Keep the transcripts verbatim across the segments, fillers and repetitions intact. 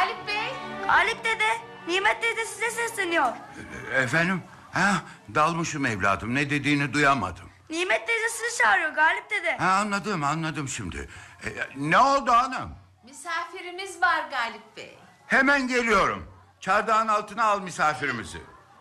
Galip Bey. Galip dede, Nimet teyze size sesleniyor. Efendim? Ha, dalmışım evladım, ne dediğini duyamadım. Nimet teyze sizi çağırıyor Galip dede. Ha, anladım anladım şimdi. E, ne oldu hanım? Misafirimiz var Galip Bey. Hemen geliyorum. Çardağın altına al misafirimizi.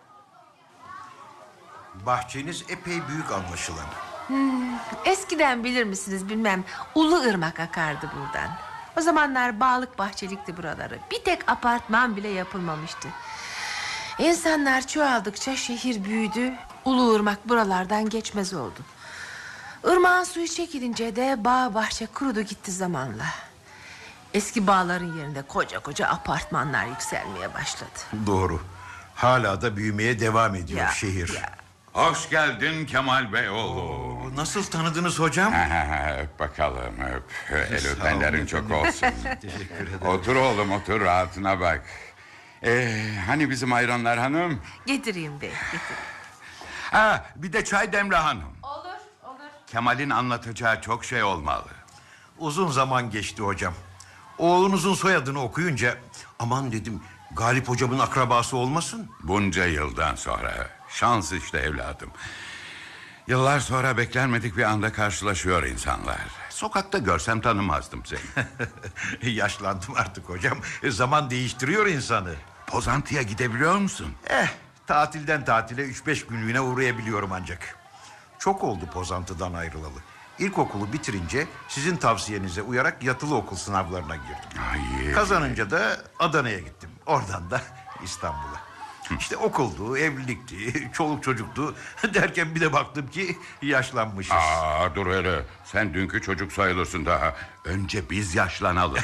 Bahçeniz epey büyük anlaşılan. Hmm, eskiden bilir misiniz bilmem, Ulu Irmak akardı buradan. O zamanlar bağlık bahçelikti buraları. Bir tek apartman bile yapılmamıştı. İnsanlar çoğaldıkça şehir büyüdü. Ulu Irmak buralardan geçmez oldu. Irmağın suyu çekilince de bağ bahçe kurudu gitti zamanla. Eski bağların yerinde koca koca apartmanlar yükselmeye başladı. Doğru. Hala da büyümeye devam ediyor Ya, şehir. ya. Hoş geldin Kemal Bey oğlu. Oo, nasıl tanıdınız hocam? Öp bakalım öp. El Sağ öpenlerin olun çok efendim. olsun. Teşekkür ederim. Otur oğlum otur, rahatına bak. Ee, hani bizim ayranlar hanım? Getireyim bey, getireyim. Ha, bir de çay demle hanım. Olur, olur. Kemal'in anlatacağı çok şey olmalı. Uzun zaman geçti hocam. Oğlunuzun soyadını okuyunca aman dedim, Galip hocamın akrabası olmasın. Bunca yıldan sonra şans işte evladım. Yıllar sonra beklenmedik bir anda karşılaşıyor insanlar. Sokakta görsem tanımazdım seni. Yaşlandım artık hocam. Zaman değiştiriyor insanı. Pozantı'ya gidebiliyor musun? Eh, tatilden tatile üç beş günlüğüne uğrayabiliyorum ancak. Çok oldu Pozantı'dan ayrılalı. İlkokulu bitirince sizin tavsiyenize uyarak yatılı okul sınavlarına girdim. Ay, Kazanınca da Adana'ya gittim. Oradan da İstanbul'a. İşte okuldu, evlilikti, çoluk çocuktu derken bir de baktım ki yaşlanmışız. Aa, dur hele, sen dünkü çocuk sayılırsın daha. Önce biz yaşlanalım.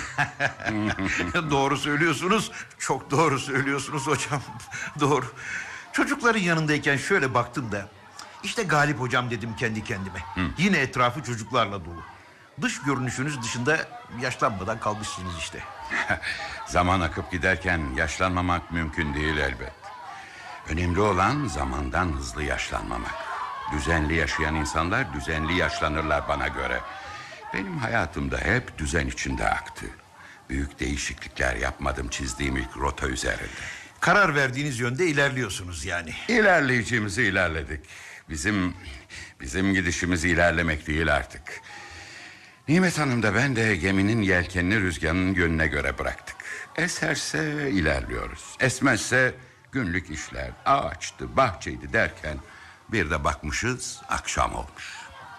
Doğru söylüyorsunuz, çok doğru söylüyorsunuz hocam. Doğru. Çocukların yanındayken şöyle baktım da işte Galip hocam dedim kendi kendime. Hı. Yine etrafı çocuklarla dolu. Dış görünüşünüz dışında yaşlanmadan kalmışsınız işte. Zaman akıp giderken yaşlanmamak mümkün değil elbet. Önemli olan zamandan hızlı yaşlanmamak. Düzenli yaşayan insanlar düzenli yaşlanırlar bana göre. Benim hayatımda hep düzen içinde aktı. Büyük değişiklikler yapmadım çizdiğim ilk rota üzerinde. Karar verdiğiniz yönde ilerliyorsunuz yani. İlerleyeceğimizi ilerledik. Bizim bizim gidişimiz ilerlemek değil artık. Nimet Hanım da ben de geminin yelkenini rüzgarının yönüne göre bıraktık. Eserse ilerliyoruz. Esmezse günlük işler, ağaçtı, bahçeydi derken bir de bakmışız akşam olmuş.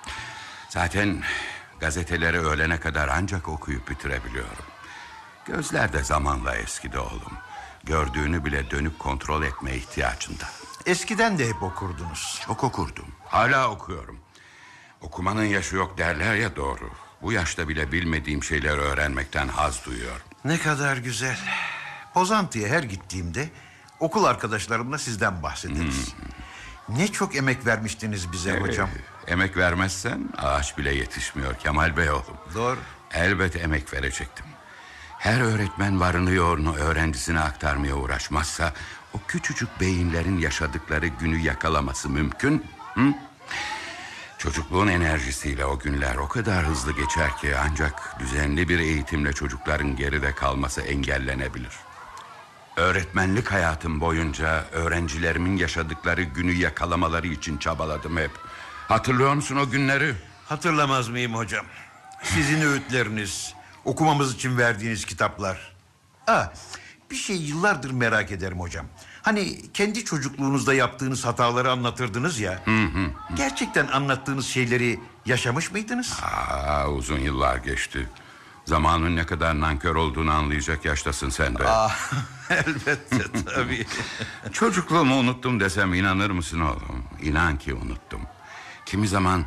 Zaten gazeteleri öğlene kadar ancak okuyup bitirebiliyorum. Gözler de zamanla eskidi oğlum. Gördüğünü bile dönüp kontrol etmeye ihtiyacında. Eskiden de hep okurdunuz. Çok okurdum. Hala okuyorum. Okumanın yaşı yok derler ya, doğru. Bu yaşta bile bilmediğim şeyleri öğrenmekten haz duyuyorum. Ne kadar güzel. Pozantı'ya her gittiğimde okul arkadaşlarımla sizden bahsederiz. Hmm. Ne çok emek vermiştiniz bize ee, hocam. Emek vermezsen ağaç bile yetişmiyor Kemal Bey oğlum. Doğru. Elbet emek verecektim. Her öğretmen varını yoğurunu öğrencisine aktarmaya uğraşmazsa o küçücük beyinlerin yaşadıkları günü yakalaması mümkün. Hı? Çocukluğun enerjisiyle o günler o kadar hızlı geçer ki ancak düzenli bir eğitimle çocukların geride kalması engellenebilir. Öğretmenlik hayatım boyunca öğrencilerimin yaşadıkları günü yakalamaları için çabaladım hep. Hatırlıyor musun o günleri? Hatırlamaz mıyım hocam? Sizin öğütleriniz, okumamız için verdiğiniz kitaplar. Aa, bir şey yıllardır merak ederim hocam. Hani kendi çocukluğunuzda yaptığınız hataları anlatırdınız ya. Hı hı hı. Gerçekten anlattığınız şeyleri yaşamış mıydınız? Aa, uzun yıllar geçti. Zamanın ne kadar nankör olduğunu anlayacak yaştasın sen de. Aa, elbette tabii. Çocukluğumu unuttum desem inanır mısın oğlum? İnan ki unuttum. Kimi zaman